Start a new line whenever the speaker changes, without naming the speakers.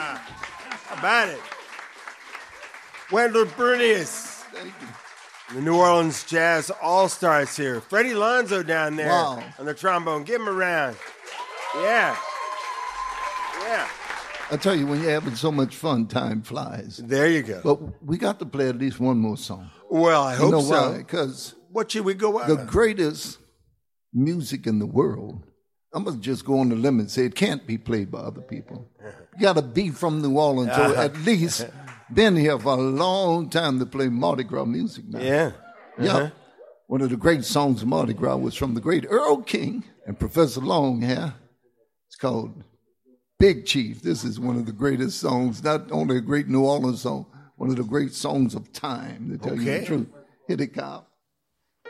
How about it? Wendell Bernius.
Thank you.
The New Orleans Jazz All-Stars here. Freddie Lonzo down there
Wow.
on the trombone. Give him a round. Yeah. Yeah.
I tell you, when you're having so much fun, time flies.
There you go.
But we got to play at least one more song.
Well, I hope
you know
so.
why? Because
What should we go out
the
on?
greatest music in the world, I'm going to just go on the limb and say it can't be played by other people. You got to be from New Orleans, or at least been here for a long time to play Mardi Gras music now.
Yeah.
Yeah. One of the great songs of Mardi Gras was from the great Earl King and Professor Longhair. It's called Big Chief. This is one of the greatest songs, not only a great New Orleans song, one of the great songs of time, to tell you the truth. Hit it, Cobb.